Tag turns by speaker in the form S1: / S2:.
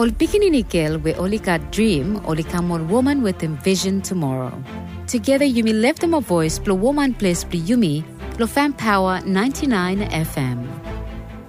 S1: Ol Pikininikil we only got dream, only come on woman with envision tomorrow. Together you may lift them a voice, blow woman place, blow yumi, blow fan power 99 FM.